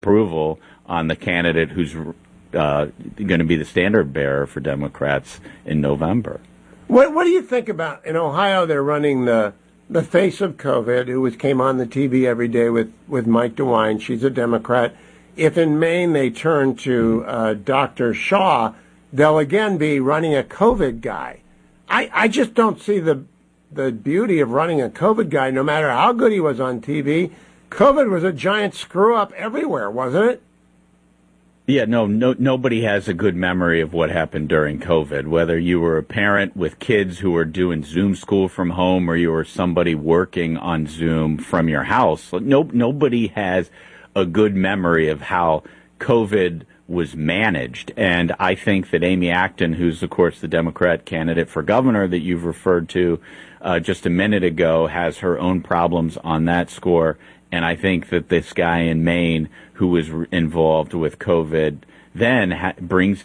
approval on the candidate who's going to be the standard bearer for Democrats in November. What do you think about, in Ohio, they're running the face of COVID, who came on the TV every day with Mike DeWine. She's a Democrat. If in Maine they turn to Dr. Shaw, they'll again be running a COVID guy. I just don't see the beauty of running a COVID guy, no matter how good he was on TV. COVID was a giant screw-up everywhere, wasn't it? Yeah, nobody has a good memory of what happened during COVID, whether you were a parent with kids who were doing Zoom school from home or you were somebody working on Zoom from your house. Nobody has a good memory of how COVID was managed. And I think that Amy Acton, who's, of course, the Democrat candidate for governor that you've referred to just a minute ago, has her own problems on that score. And I think that this guy in Maine who was involved with COVID then brings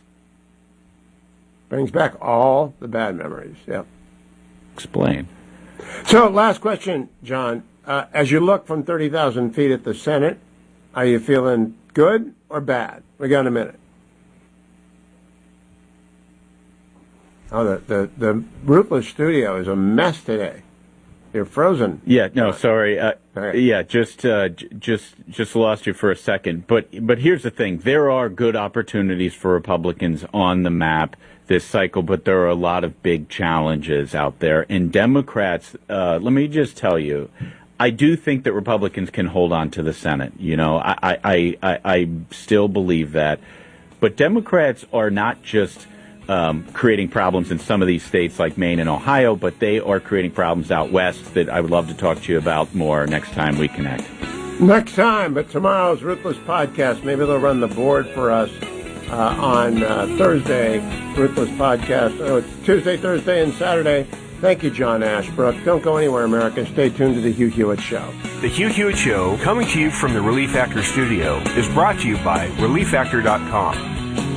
back all the bad memories. Yep. Explain. So, last question, John. As you look from 30,000 feet at the Senate, are you feeling good or bad? We got a minute. Oh, the Ruthless studio is a mess today. You're frozen. Yeah, no, sorry. Yeah, just lost you for a second. But here's the thing. There are good opportunities for Republicans on the map this cycle, but there are a lot of big challenges out there. And Democrats, let me just tell you, I do think that Republicans can hold on to the Senate. I still believe that. But Democrats are not just creating problems in some of these states like Maine and Ohio, but they are creating problems out west that I would love to talk to you about more next time we connect. Next time, but tomorrow's Ruthless podcast, maybe they'll run the board for us on Thursday, Ruthless podcast. Oh, it's Tuesday, Thursday, and Saturday. Thank you, John Ashbrook. Don't go anywhere, America. Stay tuned to The Hugh Hewitt Show. The Hugh Hewitt Show, coming to you from the Relief Factor studio, is brought to you by ReliefFactor.com.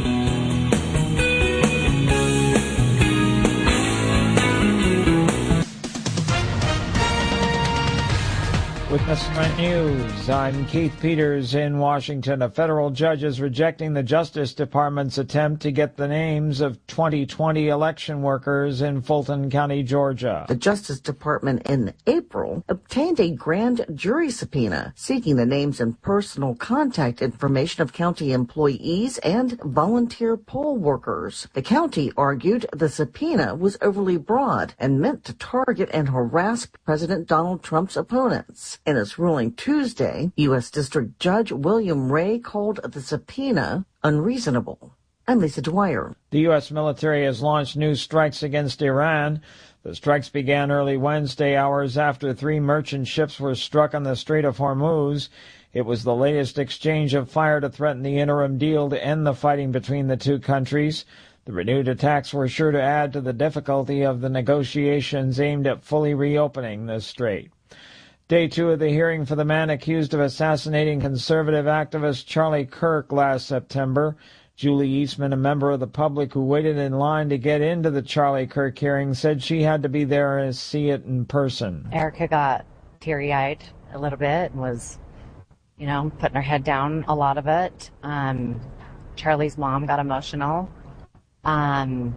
With SRN News, I'm Keith Peters in Washington. A federal judge is rejecting the Justice Department's attempt to get the names of 2020 election workers in Fulton County, Georgia. The Justice Department in April obtained a grand jury subpoena seeking the names and personal contact information of county employees and volunteer poll workers. The county argued the subpoena was overly broad and meant to target and harass President Donald Trump's opponents. In its ruling Tuesday, U.S. District Judge William Ray called the subpoena unreasonable. I'm Lisa Dwyer. The U.S. military has launched new strikes against Iran. The strikes began early Wednesday, hours after 3 merchant ships were struck on the Strait of Hormuz. It was the latest exchange of fire to threaten the interim deal to end the fighting between the two countries. The renewed attacks were sure to add to the difficulty of the negotiations aimed at fully reopening the strait. Day 2 of the hearing for the man accused of assassinating conservative activist Charlie Kirk last September. Julie Eastman, a member of the public who waited in line to get into the Charlie Kirk hearing, said she had to be there and see it in person. Erica got teary-eyed a little bit and was, putting her head down a lot of it. Charlie's mom got emotional. A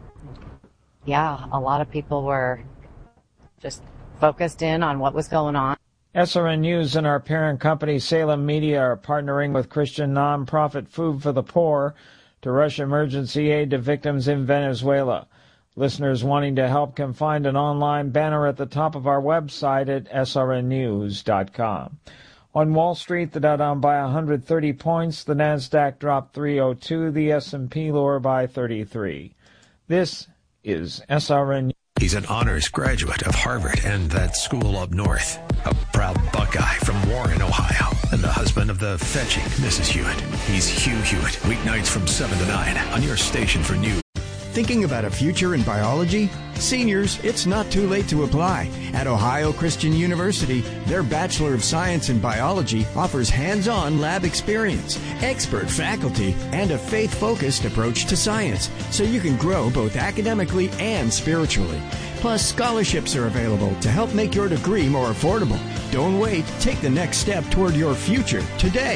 lot of people were just focused in on what was going on. SRN News and our parent company Salem Media are partnering with Christian nonprofit Food for the Poor to rush emergency aid to victims in Venezuela. Listeners wanting to help can find an online banner at the top of our website at srnnews.com. On Wall Street, the Dow down by 130 points, the Nasdaq dropped 302, the S&P lower by 33. This is SRN News. He's an honors graduate of Harvard and that school up north. A proud Buckeye from Warren, Ohio. And the husband of the fetching Mrs. Hewitt. He's Hugh Hewitt. Weeknights from 7 to 9 on your station for news. Thinking about a future in biology? Seniors, it's not too late to apply. At Ohio Christian University, their Bachelor of Science in Biology offers hands-on lab experience, expert faculty, and a faith-focused approach to science, so you can grow both academically and spiritually. Plus, scholarships are available to help make your degree more affordable. Don't wait. Take the next step toward your future today.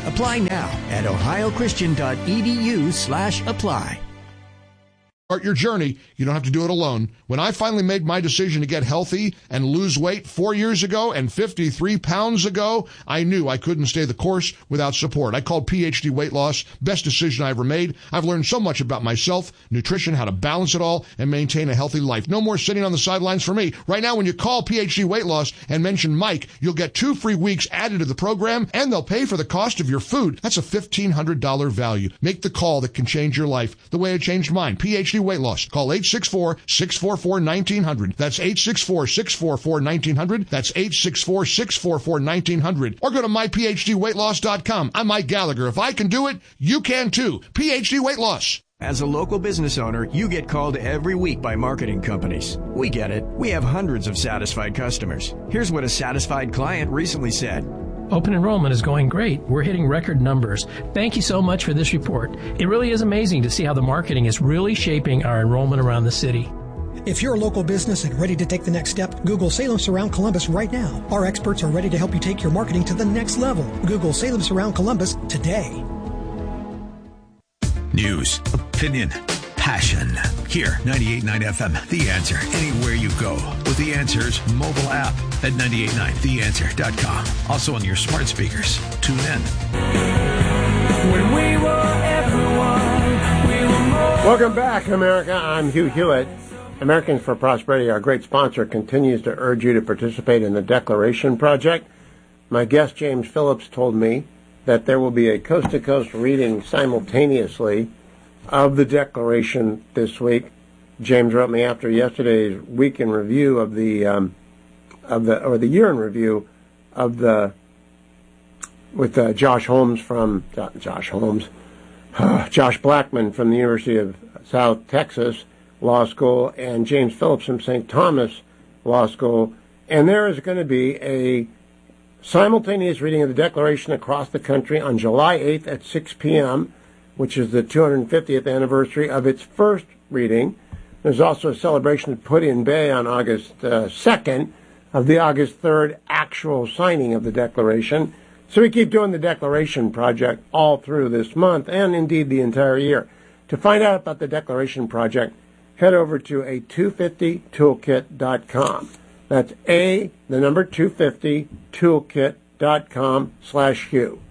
Apply now at ohiochristian.edu/apply. Start your journey. You don't have to do it alone. When I finally made my decision to get healthy and lose weight 4 years ago and 53 pounds ago, I knew I couldn't stay the course without support. I called PhD Weight Loss. Best decision I ever made. I've learned so much about myself, nutrition, how to balance it all, and maintain a healthy life. No more sitting on the sidelines for me. Right now, when you call PhD Weight Loss and mention Mike, you'll get 2 free weeks added to the program, and they'll pay for the cost of your food. That's a $1,500 value. Make the call that can change your life the way it changed mine. PhD Weight Loss. Call 864-644-1900. That's 864-644-1900. That's 864-644-1900. Or go to myphdweightloss.com. I'm Mike Gallagher. If I can do it, you can too. PhD Weight Loss. As a local business owner, you get called every week by marketing companies. We get it. We have hundreds of satisfied customers. Here's what a satisfied client recently said. Open enrollment is going great. We're hitting record numbers. Thank you so much for this report. It really is amazing to see how the marketing is really shaping our enrollment around the city. If you're a local business and ready to take the next step, Google Salem Surround Columbus right now. Our experts are ready to help you take your marketing to the next level. Google Salem Surround Columbus today. News, opinion, passion. Here, 98.9 FM, The Answer. Anywhere you go with The Answer's mobile app at 98.9theanswer.com. Also on your smart speakers. Tune in. When we were everyone, we were more. Welcome back, America. I'm Hugh Hewitt. Americans for Prosperity, our great sponsor, continues to urge you to participate in the Declaration Project. My guest, James Phillips, told me that there will be a coast-to-coast reading simultaneously of the Declaration this week. James wrote me after yesterday's week in review of the year in review of the with Josh Blackman from the University of South Texas Law School and James Phillips from St. Thomas Law School, and there is going to be a simultaneous reading of the Declaration across the country on July 8th at 6 p.m., which is the 250th anniversary of its first reading. There's also a celebration at Put-in Bay on August 2nd of the August 3rd actual signing of the Declaration. So we keep doing the Declaration Project all through this month and indeed the entire year. To find out about the Declaration Project, head over to a250toolkit.com. That's the number 250toolkit.com/Hugh.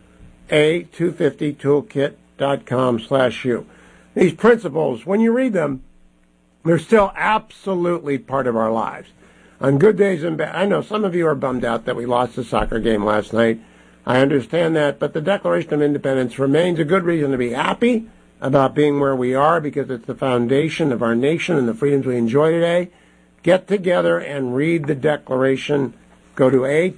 a250toolkit.com/Hugh. These principles, when you read them, they're still absolutely part of our lives. On good days and bad, I know some of you are bummed out that we lost the soccer game last night. I understand that, but the Declaration of Independence remains a good reason to be happy about being where we are because it's the foundation of our nation and the freedoms we enjoy today. Get together and read the Declaration. Go to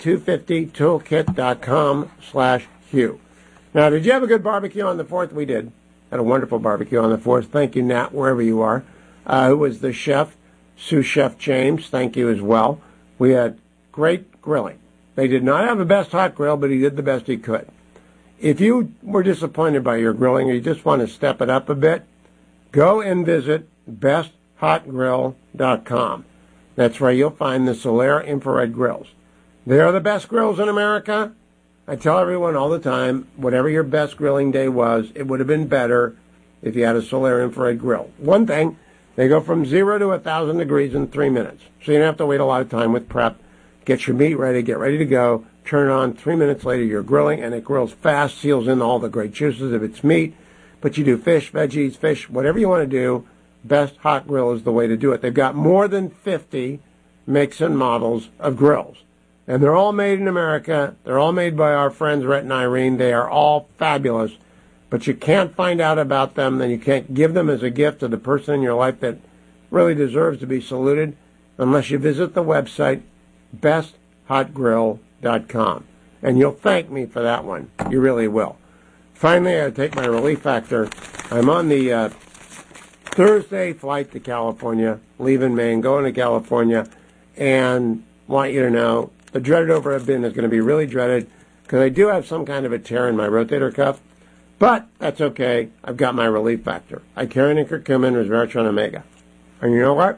a250toolkit.com/Hugh. Now, did you have a good barbecue on the 4th? We did. Had a wonderful barbecue on the 4th. Thank you, Nat, wherever you are. Who was the chef? Sous Chef James, thank you as well. We had great grilling. They did not have the best hot grill, but he did the best he could. If you were disappointed by your grilling or you just want to step it up a bit, go and visit besthotgrill.com. That's where you'll find the Solaire infrared grills. They are the best grills in America. I tell everyone all the time, whatever your best grilling day was, it would have been better if you had a Solaire infrared grill. One thing, they go from 0 to 1,000 degrees in 3 minutes. So you don't have to wait a lot of time with prep. Get your meat ready, get ready to go. Turn it on, 3 minutes later you're grilling, and it grills fast, seals in all the great juices of its meat. But you do fish, veggies, fish, whatever you want to do, Best Hot Grill is the way to do it. They've got more than 50 makes and models of grills. And they're all made in America. They're all made by our friends Rhett and Irene. They are all fabulous. But you can't find out about them, then you can't give them as a gift to the person in your life that really deserves to be saluted unless you visit the website besthotgrill.com. And you'll thank me for that one. You really will. Finally, I take my relief factor. I'm on the Thursday flight to California, leaving Maine, going to California, and want you to know the dreaded overhead bin is going to be really dreaded because I do have some kind of a tear in my rotator cuff, but that's okay. I've got my relief factor. Icarian, curcumin, resveratrol, omega. And you know what?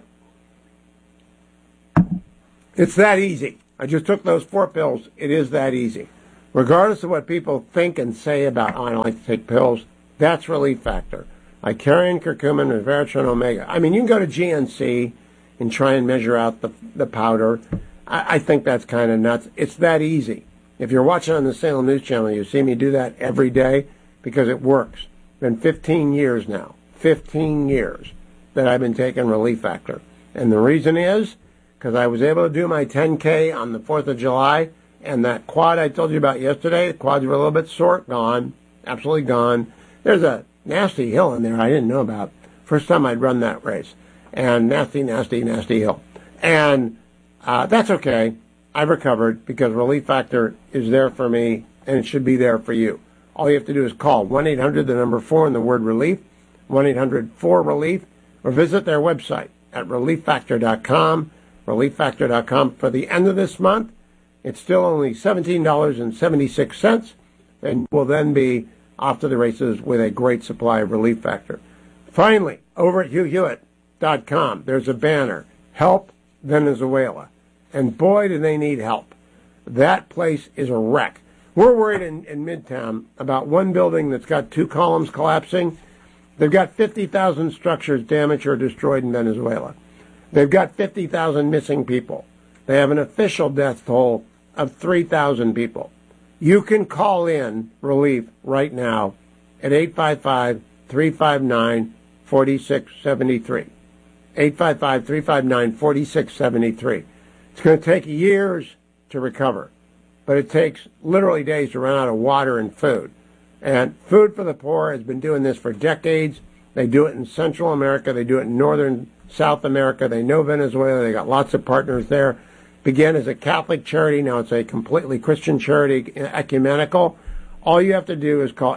It's that easy. I just took those 4 pills. It is that easy. Regardless of what people think and say about, I don't like to take pills, that's Relief Factor. Icarian, curcumin, resveratrol, omega. I mean, you can go to GNC and try and measure out the powder. I think that's kind of nuts. It's that easy. If you're watching on the Salem News Channel, you see me do that every day because it works. It's been 15 years now. 15 years that I've been taking Relief Factor. And the reason is because I was able to do my 10K on the 4th of July, and that quad I told you about yesterday, the quads were a little bit sore, gone, absolutely gone. There's a nasty hill in there I didn't know about. First time I'd run that race. And nasty hill. And that's okay. I've recovered because Relief Factor is there for me, and it should be there for you. All you have to do is call 1-800, the number 4, and the word relief, 1-800-4-RELIEF, or visit their website at relieffactor.com, relieffactor.com. For the end of this month, it's still only $17.76, and will then be off to the races with a great supply of Relief Factor. Finally, over at HughHewitt.com, there's a banner, Help Venezuela. And boy, do they need help. That place is a wreck. We're worried in Midtown about one building that's got 2 columns collapsing. They've got 50,000 structures damaged or destroyed in Venezuela. They've got 50,000 missing people. They have an official death toll of 3,000 people. You can call in relief right now at 855-359-4673. 855-359-4673. It's going to take years to recover, but it takes literally days to run out of water and food. And Food for the Poor has been doing this for decades. They do it in Central America. They do it in Northern South America. They know Venezuela. They got lots of partners there. Began as a Catholic charity. Now it's a completely Christian charity, ecumenical. All you have to do is call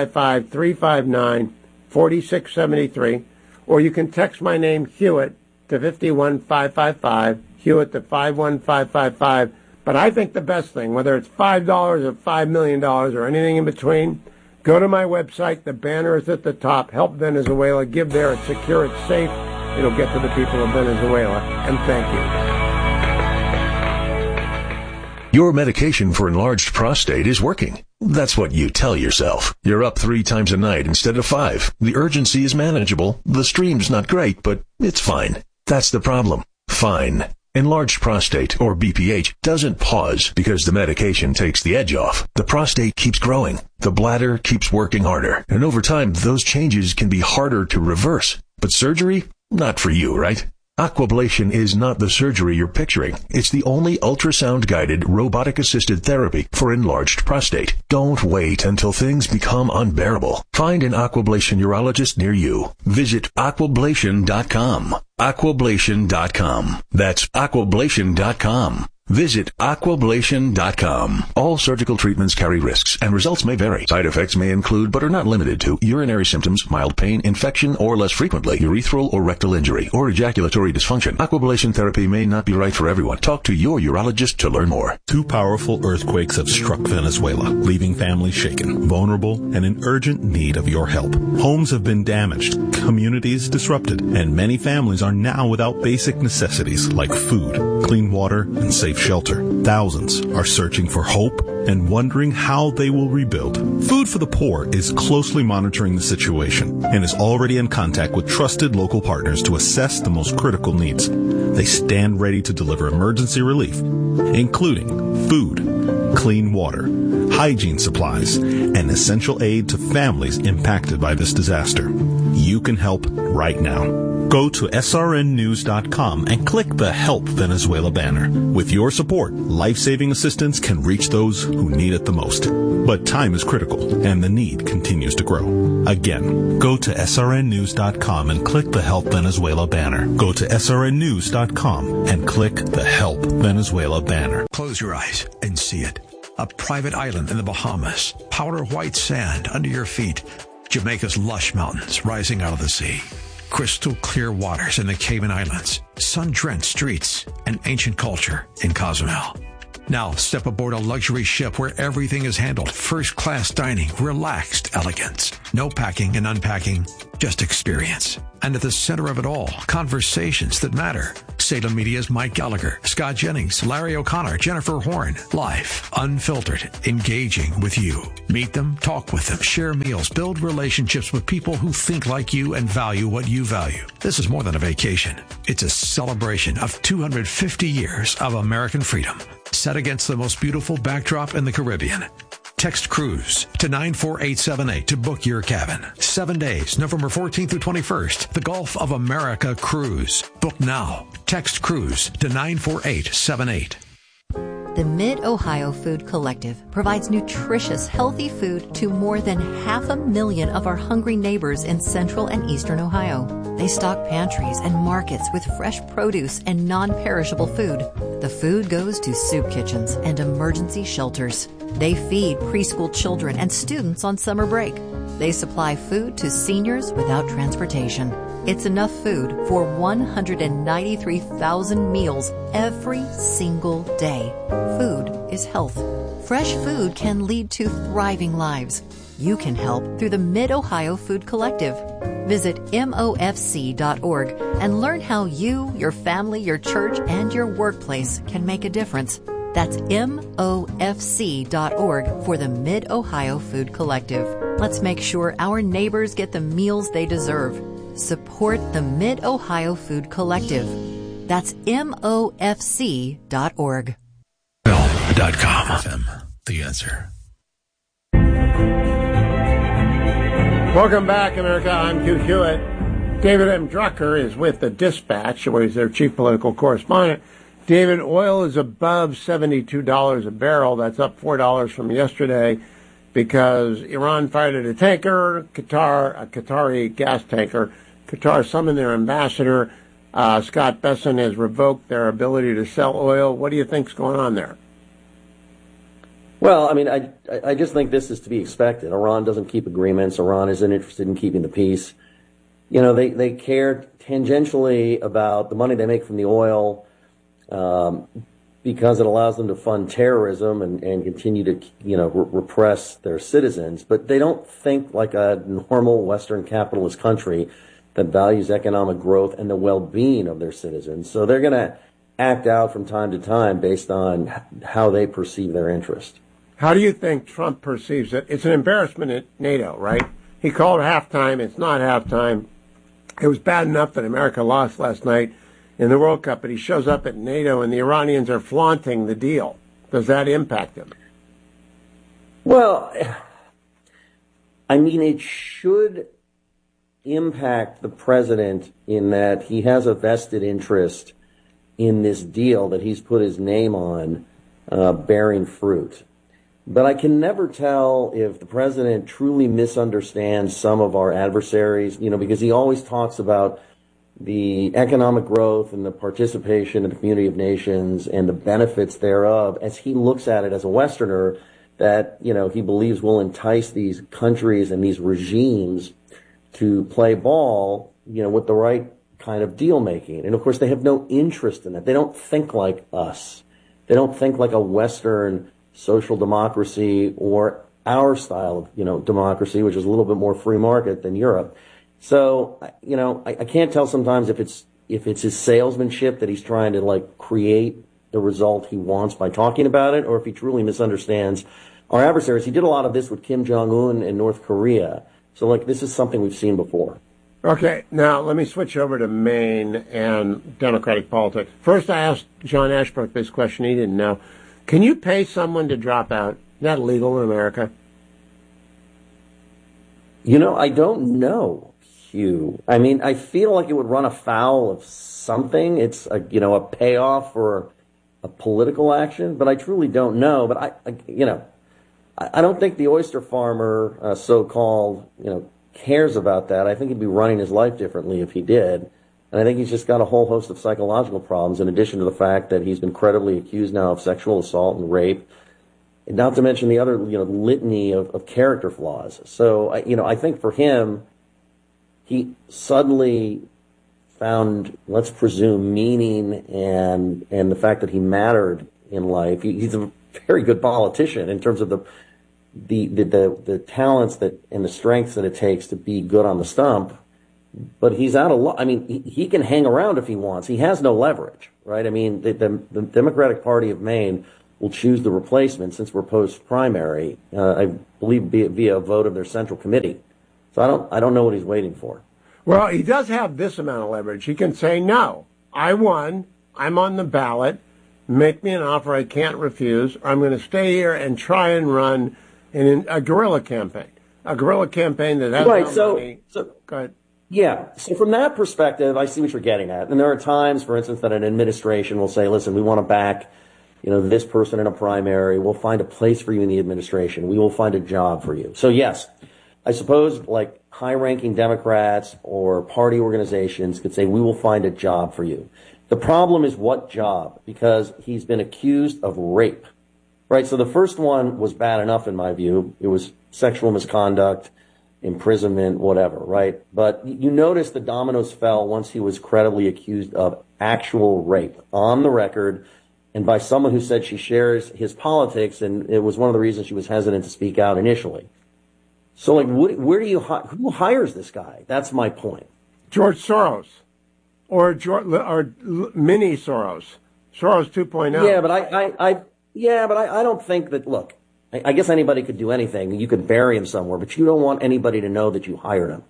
855-359-4673, or you can text my name, Hewitt, to 51555, Hewitt to 51555. But I think the best thing, whether it's $5 or $5 million or anything in between, go to my website. The banner is at the top. Help Venezuela. Give there. It's secure. It's safe. It'll get to the people of Venezuela. And thank you. Your medication for enlarged prostate is working. That's what you tell yourself. You're up 3 times a night instead of 5. The urgency is manageable. The stream's not great, but it's fine. That's the problem. Fine. Enlarged prostate, or BPH, doesn't pause because the medication takes the edge off. The prostate keeps growing. The bladder keeps working harder. And over time, those changes can be harder to reverse. But surgery? Not for you, right? Aquablation is not the surgery you're picturing. It's the only ultrasound-guided, robotic-assisted therapy for enlarged prostate. Don't wait until things become unbearable. Find an Aquablation urologist near you. Visit aquablation.com. Aquablation.com. That's aquablation.com. Visit aquablation.com. All surgical treatments carry risks, and results may vary. Side effects may include, but are not limited to, urinary symptoms, mild pain, infection, or less frequently, urethral or rectal injury, or ejaculatory dysfunction. Aquablation therapy may not be right for everyone. Talk to your urologist to learn more. 2 powerful earthquakes have struck Venezuela, leaving families shaken, vulnerable, and in urgent need of your help. Homes have been damaged, communities disrupted, and many families are now without basic necessities like food, clean water, and safe shelter. Thousands are searching for hope and wondering how they will rebuild. Food for the Poor is closely monitoring the situation and is already in contact with trusted local partners to assess the most critical needs. They stand ready to deliver emergency relief, including food, clean water, hygiene supplies, and essential aid to families impacted by this disaster. You can help right now. Go to srnnews.com and click the Help Venezuela banner. With your support, life-saving assistance can reach those who need it the most. But time is critical, and the need continues to grow. Again, go to srnnews.com and click the Help Venezuela banner. Go to srnnews.com and click the Help Venezuela banner. Close your eyes and see it. A private island in the Bahamas. Powder white sand under your feet. Jamaica's lush mountains rising out of the sea. Crystal clear waters in the Cayman Islands, sun-drenched streets, and ancient culture in Cozumel. Now step aboard a luxury ship where everything is handled. First-class dining, relaxed elegance. No packing and unpacking, just experience. And at the center of it all, conversations that matter. Salem Media's Mike Gallagher, Scott Jennings, Larry O'Connor, Jennifer Horn. Live, unfiltered, engaging with you. Meet them, talk with them, share meals, build relationships with people who think like you and value what you value. This is more than a vacation. It's a celebration of 250 years of American freedom, set against the most beautiful backdrop in the Caribbean. Text cruise to 94878 to book your cabin. 7 days, November 14th through 21st. The Gulf of America Cruise. Book now. Text cruise to 94878. The Mid-Ohio Food Collective provides nutritious, healthy food to more than 500,000 of our hungry neighbors in central and eastern Ohio. They stock pantries and markets with fresh produce and non-perishable food. The food goes to soup kitchens and emergency shelters. They feed preschool children and students on summer break. They supply food to seniors without transportation. It's enough food for 193,000 meals every single day. Food is health. Fresh food can lead to thriving lives. You can help through the Mid-Ohio Food Collective. Visit MOFC.org and learn how you, your family, your church, and your workplace can make a difference. That's MOFC.org for the Mid-Ohio Food Collective. Let's make sure our neighbors get the meals they deserve. Support the Mid-Ohio Food Collective. That's MOFC.org. Bill.com. FM, the answer. Welcome back, America. I'm Hugh Hewitt. David M. Drucker is with the Dispatch, where he's their chief political correspondent. David, oil is above $72 a barrel. That's up $4 from yesterday because Iran fired at a tanker, a Qatari gas tanker. Qatar summoned their ambassador. Scott Bessent has revoked their ability to sell oil. What do you think's going on there? Well, I mean, I just think this is to be expected. Iran doesn't keep agreements. Iran isn't interested in keeping the peace. You know, they care tangentially about the money they make from the oil because it allows them to fund terrorism and continue to, repress their citizens. But they don't think like a normal Western capitalist country that values economic growth and the well-being of their citizens. So they're going to act out from time to time based on how they perceive their interest. How do you think Trump perceives it? It's an embarrassment at NATO, right? He called halftime. It's not halftime. It was bad enough that America lost last night in the World Cup, but he shows up at NATO and the Iranians are flaunting the deal. Does that impact him? Well, I mean, it should impact the president in that he has a vested interest in this deal that he's put his name on bearing fruit. But I can never tell if the president truly misunderstands some of our adversaries, because he always talks about the economic growth and the participation in the community of nations and the benefits thereof as he looks at it as a Westerner that, he believes will entice these countries and these regimes to play ball, with the right kind of deal making. And of course, they have no interest in that. They don't think like us. They don't think like a Western social democracy or our style of, democracy, which is a little bit more free market than Europe. So, I can't tell sometimes if it's his salesmanship that he's trying to create the result he wants by talking about it, or if he truly misunderstands our adversaries. He did a lot of this with Kim Jong-un in North Korea. So, this is something we've seen before. Okay, now let me switch over to Maine and Democratic politics. First, I asked John Ashbrook this question. He didn't know. Can you pay someone to drop out? Is that legal in America? I don't know, Hugh. I mean, I feel like it would run afoul of something. It's a payoff for a political action, but I truly don't know. But I don't think the oyster farmer, so-called, cares about that. I think he'd be running his life differently if he did. And I think he's just got a whole host of psychological problems in addition to the fact that he's been credibly accused now of sexual assault and rape, and not to mention the other, litany of character flaws. So, I think for him, he suddenly found, let's presume, meaning and the fact that he mattered in life. He's a very good politician in terms of the talents that and the strengths that it takes to be good on the stump. but he's out of luck. I mean, he can hang around if he wants. He has no leverage, right? I mean, the Democratic Party of Maine will choose the replacement since we're post-primary, I believe via a vote of their central committee. So I don't know what he's waiting for. Well, he does have this amount of leverage. He can say, no, I won. I'm on the ballot. Make me an offer I can't refuse. Or I'm going to stay here and try and run a guerrilla campaign. A guerrilla campaign that has no money. Go ahead. Yeah. So from that perspective, I see what you're getting at. And there are times, for instance, that an administration will say, listen, we want to back, this person in a primary. We'll find a place for you in the administration. We will find a job for you. So yes, I suppose like high-ranking Democrats or party organizations could say, we will find a job for you. The problem is what job? Because he's been accused of rape, right? So the first one was bad enough in my view. It was sexual misconduct, imprisonment, whatever, right? But you notice the dominoes fell once he was credibly accused of actual rape on the record and by someone who said she shares his politics, and it was one of the reasons she was hesitant to speak out initially. So, like, who hires this guy? That's my point. George Soros, or mini Soros, Soros 2.0. Yeah, but I don't think that. Look, I guess anybody could do anything. You could bury him somewhere, but you don't want anybody to know that you hired him.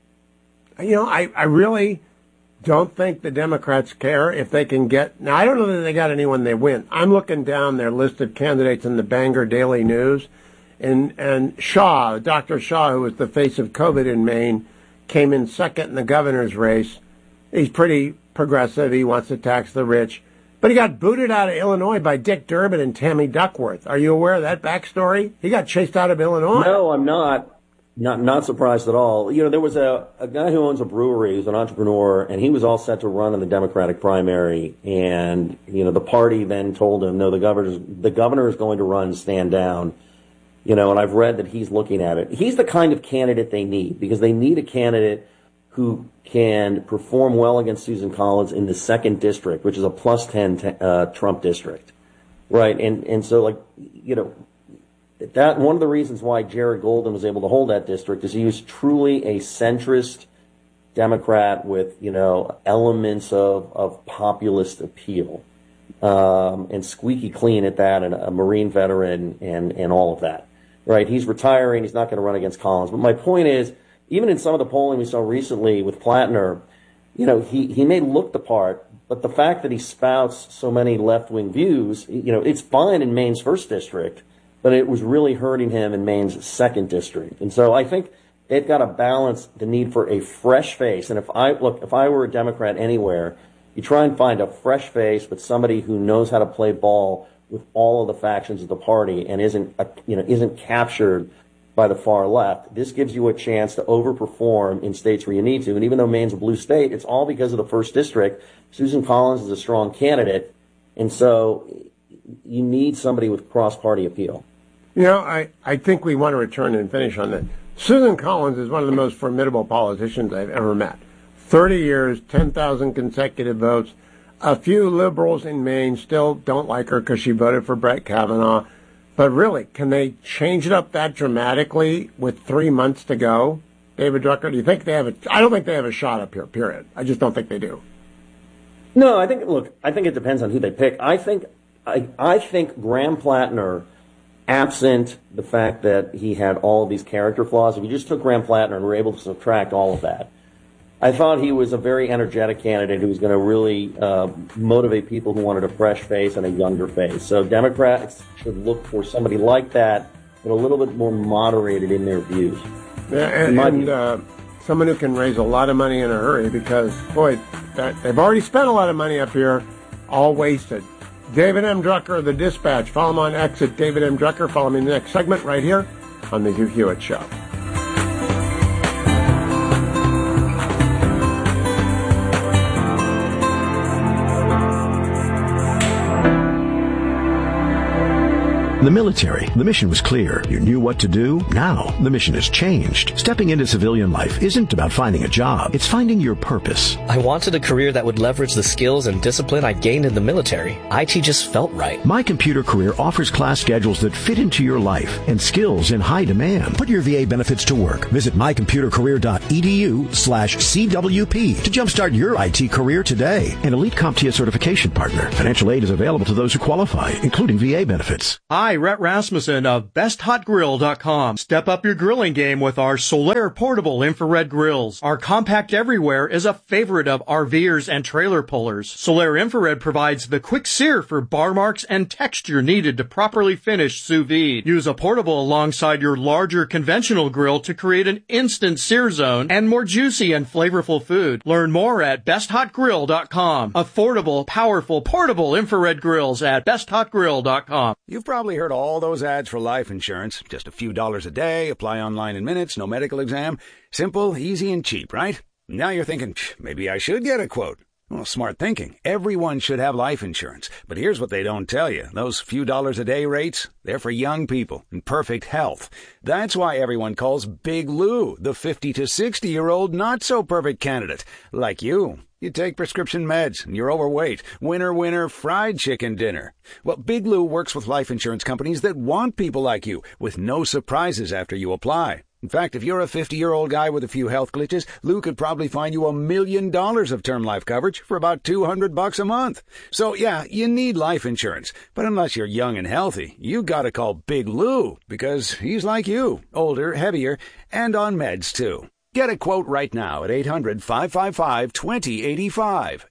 I really don't think the Democrats care if they can get. Now, I don't know that they got anyone they win. I'm looking down their list of candidates in the Bangor Daily News. And Shaw, Dr. Shaw, who was the face of COVID in Maine, came in second in the governor's race. He's pretty progressive. He wants to tax the rich. But he got booted out of Illinois by Dick Durbin and Tammy Duckworth. Are you aware of that backstory? He got chased out of Illinois. No, I'm not. Not surprised at all. There was a guy who owns a brewery who's an entrepreneur, and he was all set to run in the Democratic primary. And, the party then told him, no, the governor is going to run, stand down. And I've read that he's looking at it. He's the kind of candidate they need, because they need a candidate who can perform well against Susan Collins in the 2nd district, which is a plus 10 Trump district. Right. And so, that one of the reasons why Jared Golden was able to hold that district is he was truly a centrist Democrat with, elements of populist appeal. And squeaky clean at that, and a Marine veteran and all of that. Right. He's retiring. He's not going to run against Collins. But my point is, even in some of the polling we saw recently with Plattner, he may look the part, but the fact that he spouts so many left-wing views, it's fine in Maine's 1st district, but it was really hurting him in Maine's 2nd district. And so I think they've got to balance the need for a fresh face. And if I were a Democrat anywhere, you try and find a fresh face, but somebody who knows how to play ball with all of the factions of the party and isn't captured by the far left. This gives you a chance to overperform in states where you need to. And even though Maine's a blue state, it's all because of the 1st district. Susan Collins is a strong candidate, and so you need somebody with cross-party appeal. I think we want to return and finish on that. Susan Collins is one of the most formidable politicians I've ever met. 30 years, 10,000 consecutive votes. A few liberals in Maine still don't like her because she voted for Brett Kavanaugh. But really, can they change it up that dramatically with 3 months to go? David Drucker, do you think they have I don't think they have a shot up here, period. I just don't think they do. No, I think it depends on who they pick. I think Graham Plattner, absent the fact that he had all of these character flaws, if you just took Graham Plattner and were able to subtract all of that, I thought he was a very energetic candidate who was going to really motivate people who wanted a fresh face and a younger face. So Democrats should look for somebody like that, but a little bit more moderated in their views. Yeah, and someone who can raise a lot of money in a hurry, because, boy, they've already spent a lot of money up here, all wasted. David M. Drucker of The Dispatch. Follow him on X at David M. Drucker. Follow me in the next segment right here on The Hugh Hewitt Show. The military, the mission was clear. You knew what to do. Now, the mission has changed. Stepping into civilian life isn't about finding a job. It's finding your purpose. I wanted a career that would leverage the skills and discipline I gained in the military. IT just felt right. My Computer Career offers class schedules that fit into your life and skills in high demand. Put your VA benefits to work. Visit mycomputercareer.edu/CWP to jumpstart your IT career today. An elite CompTIA certification partner. Financial aid is available to those who qualify, including VA benefits. Hi, Rhett Rasmussen of BestHotGrill.com. Step up your grilling game with our Solaire portable infrared grills. Our compact everywhere is a favorite of RVers and trailer pullers. Solaire infrared provides the quick sear for bar marks and texture needed to properly finish sous vide. Use a portable alongside your larger conventional grill to create an instant sear zone and more juicy and flavorful food. Learn more at BestHotGrill.com. Affordable, powerful, portable infrared grills at BestHotGrill.com. You've probably heard all those ads for life insurance. Just a few dollars a day, apply online in minutes, no medical exam. Simple, easy, and cheap, right? Now you're thinking, maybe I should get a quote. Well, smart thinking. Everyone should have life insurance. But here's what they don't tell you. Those few dollars a day rates, they're for young people in perfect health. That's why everyone calls Big Lou the 50 to 60-year-old not-so-perfect candidate. Like you. You take prescription meds, and you're overweight. Winner, winner, fried chicken dinner. Well, Big Lou works with life insurance companies that want people like you, with no surprises after you apply. In fact, if you're a 50-year-old guy with a few health glitches, Lou could probably find you $1 million of term life coverage for about $200 a month. So, yeah, you need life insurance. But unless you're young and healthy, you gotta call Big Lou, because he's like you, older, heavier, and on meds, too. Get a quote right now at 800-555-2085,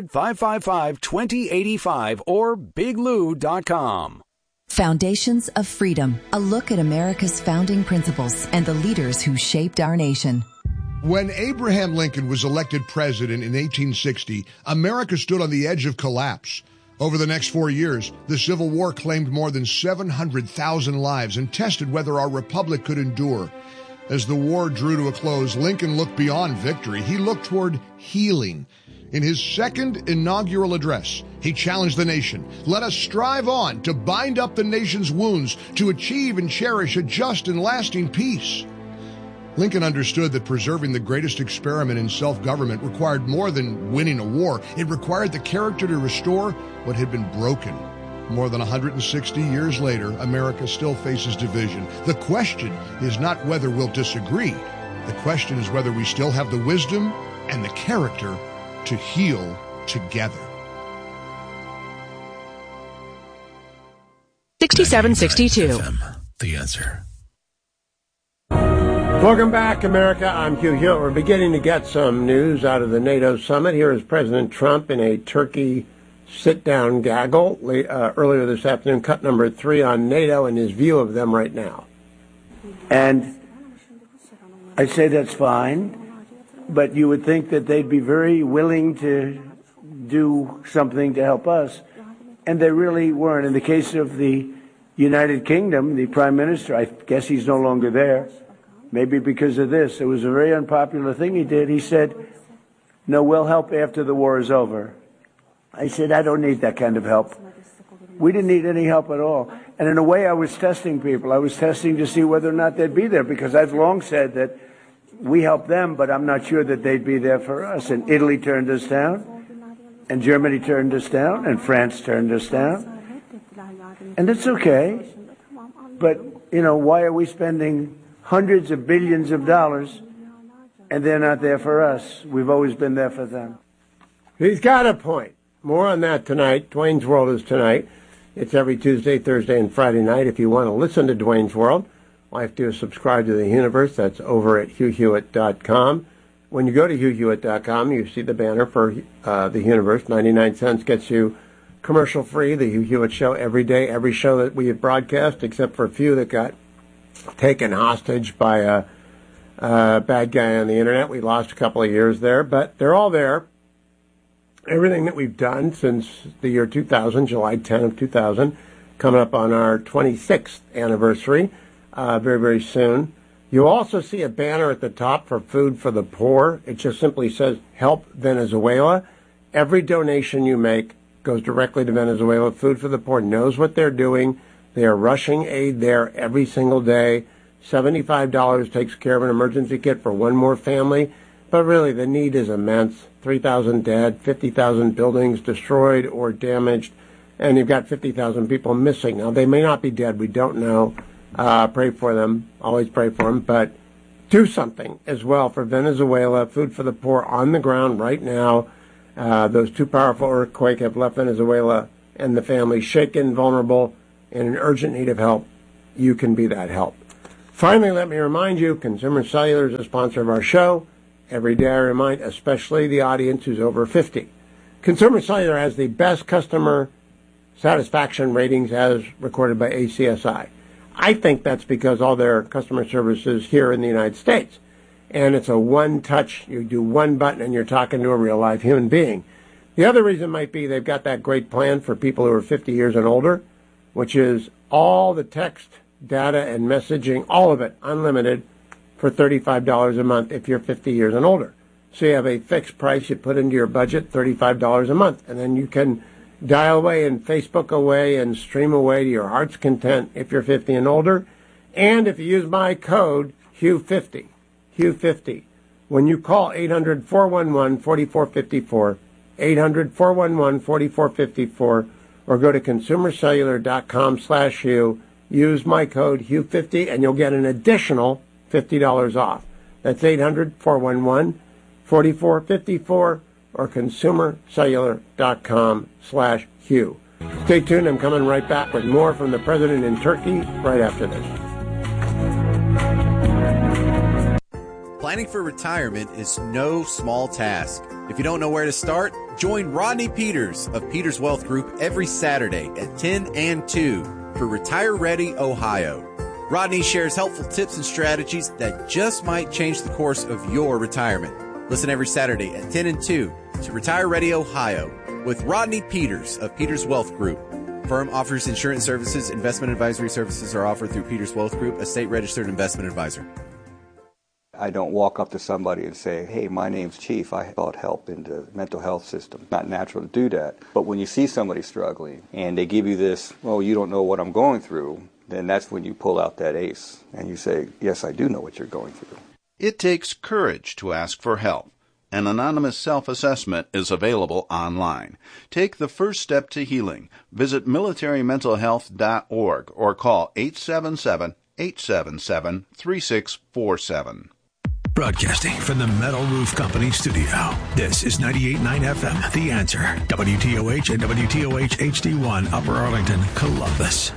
800-555-2085, or biglou.com. Foundations of Freedom, a look at America's founding principles and the leaders who shaped our nation. When Abraham Lincoln was elected president in 1860, America stood on the edge of collapse. Over the next 4 years, the Civil War claimed more than 700,000 lives and tested whether our republic could endure. As the war drew to a close, Lincoln looked beyond victory. He looked toward healing. In his second inaugural address, he challenged the nation. Let us strive on to bind up the nation's wounds, to achieve and cherish a just and lasting peace. Lincoln understood that preserving the greatest experiment in self-government required more than winning a war. It required the character to restore what had been broken. More than 160 years later, America still faces division. The question is not whether we'll disagree. The question is whether we still have the wisdom and the character to heal together. 6762. The answer. Welcome back, America. I'm Hugh Hewitt. We're beginning to get some news out of the NATO summit. Here is President Trump in a Turkey sit-down gaggle earlier this afternoon, cut number 3 on NATO and his view of them right now. And I say that's fine. But you would think that they'd be very willing to do something to help us. And they really weren't. In the case of the United Kingdom, the Prime Minister, I guess he's no longer there, maybe because of this. It was a very unpopular thing he did. He said, no, we'll help after the war is over. I said, I don't need that kind of help. We didn't need any help at all. And in a way, I was testing people. I was testing to see whether or not they'd be there, because I've long said that we help them, but I'm not sure that they'd be there for us. And Italy turned us down, and Germany turned us down, and France turned us down. And it's okay. But, you know, why are we spending hundreds of billions of dollars and they're not there for us? We've always been there for them. He's got a point. More on that tonight. Dwayne's World is tonight. It's every Tuesday, Thursday, and Friday night. If you want to listen to Dwayne's World, all you have to do is subscribe to The Universe. That's over at HughHewitt.com. When you go to HughHewitt.com, you see the banner for The Universe. 99 cents gets you commercial-free. The Hugh Hewitt Show every day. Every show that we have broadcast, except for a few that got taken hostage by a bad guy on the Internet. We lost a couple of years there, but they're all there. Everything that we've done since the year 2000, July 10 of 2000, coming up on our 26th anniversary. Very, very soon. You also see a banner at the top for Food for the Poor. It just simply says, Help Venezuela. Every donation you make goes directly to Venezuela. Food for the Poor knows what they're doing. They are rushing aid there every single day. $75 takes care of an emergency kit for one more family. But really, the need is immense. 3,000 dead, 50,000 buildings destroyed or damaged, and you've got 50,000 people missing. Now, they may not be dead. We don't know. Pray for them. Always pray for them. But do something as well for Venezuela. Food for the poor on the ground right now. Those two powerful earthquakes have left Venezuela and the family shaken, vulnerable, and in urgent need of help. You can be that help. Finally, let me remind you, Consumer Cellular is a sponsor of our show. Every day I remind, especially the audience who's over 50. Consumer Cellular has the best customer satisfaction ratings as recorded by ACSI. I think that's because all their customer service is here in the United States. And it's a one-touch, you do one button and you're talking to a real-life human being. The other reason might be they've got that great plan for people who are 50 years and older, which is all the text, data, and messaging, all of it, unlimited, for $35 a month if you're 50 years and older. So you have a fixed price you put into your budget, $35 a month, and then you can dial away and Facebook away and stream away to your heart's content if you're 50 and older. And if you use my code, HUGH50, HUGH50, when you call 800-411-4454, 800-411-4454, or go to consumercellular.com/Hugh, use my code HUGH50, and you'll get an additional $50 off. That's 800-411-4454 or consumercellular.com/Hugh. Stay tuned. I'm coming right back with more from the president in Turkey right after this. Planning for retirement is no small task. If you don't know where to start, join Rodney Peters of Peters Wealth Group every Saturday at 10 and 2 for Retire Ready Ohio. Rodney shares helpful tips and strategies that just might change the course of your retirement. Listen every Saturday at 10 and 2 to Retire Ready Ohio with Rodney Peters of Peters Wealth Group. Firm offers insurance services. Investment advisory services are offered through Peters Wealth Group, a state-registered investment advisor. I don't walk up to somebody and say, hey, my name's Chief. I sought help in the mental health system. Not natural to do that. But when you see somebody struggling and they give you this, well, you don't know what I'm going through, then that's when you pull out that ace and you say, yes, I do know what you're going through. It takes courage to ask for help. An anonymous self-assessment is available online. Take the first step to healing. Visit militarymentalhealth.org or call 877-877-3647. Broadcasting from the Metal Roof Company studio. This is 98.9 FM, The Answer. WTOH and WTOH HD1, Upper Arlington, Columbus.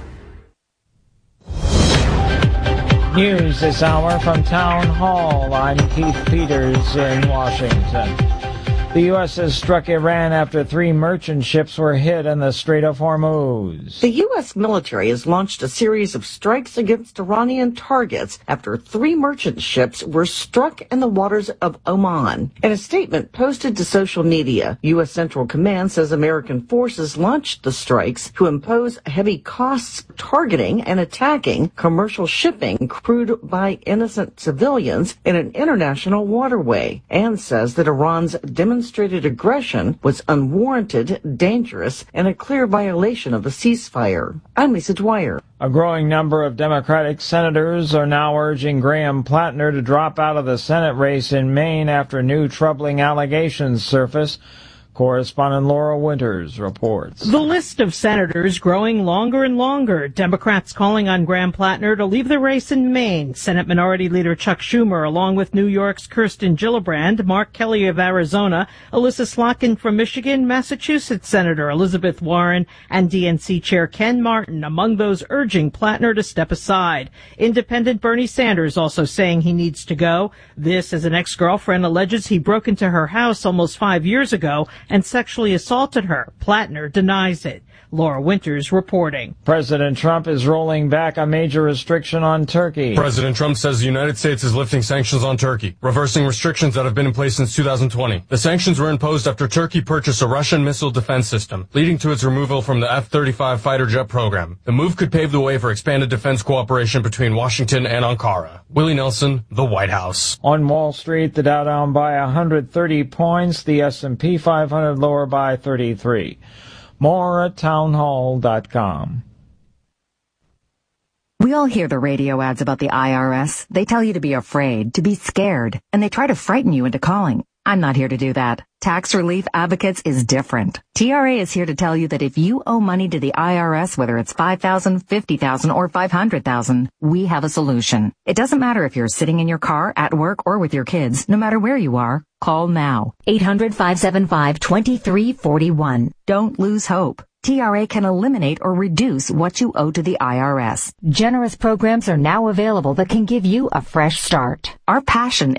News this hour from Town Hall. I'm Keith Peters in Washington. The U.S. has struck Iran after 3 merchant ships were hit in the Strait of Hormuz. The U.S. military has launched a series of strikes against Iranian targets after 3 merchant ships were struck in the waters of Oman. In a statement posted to social media, U.S. Central Command says American forces launched the strikes to impose heavy costs targeting and attacking commercial shipping crewed by innocent civilians in an international waterway, and says that Iran's demonstrated aggression was unwarranted, dangerous, and a clear violation of the ceasefire. I'm Lisa Dwyer. A growing number of Democratic senators are now urging Graham Plattner to drop out of the Senate race in Maine after new troubling allegations surface. Correspondent Laura Winters reports. The list of senators growing longer and longer. Democrats calling on Graham Plattner to leave the race in Maine. Senate Minority Leader Chuck Schumer, along with New York's Kirsten Gillibrand, Mark Kelly of Arizona, Alyssa Slotkin from Michigan, Massachusetts Senator Elizabeth Warren, and DNC Chair Ken Martin, among those urging Plattner to step aside. Independent Bernie Sanders also saying he needs to go. This as an ex-girlfriend alleges he broke into her house almost 5 years ago and sexually assaulted her. Plattner denies it. Laura Winters reporting. President Trump is rolling back a major restriction on Turkey. President Trump says the United States is lifting sanctions on Turkey, reversing restrictions that have been in place since 2020. The sanctions were imposed after Turkey purchased a Russian missile defense system, leading to its removal from the F-35 fighter jet program. The move could pave the way for expanded defense cooperation between Washington and Ankara. Willie Nelson, the White House. On Wall Street, the Dow down by 130 points, the S&P 500 lower by 33. More at townhall.com. We all hear the radio ads about the IRS. They tell you to be afraid, to be scared, and they try to frighten you into calling. I'm not here to do that. Tax Relief Advocates is different. TRA is here to tell you that if you owe money to the IRS, whether it's $5,000, $50,000, or $500,000, we have a solution. It doesn't matter if you're sitting in your car, at work, or with your kids. No matter where you are, call now. 800-575-2341. Don't lose hope. TRA can eliminate or reduce what you owe to the IRS. Generous programs are now available that can give you a fresh start. Our passion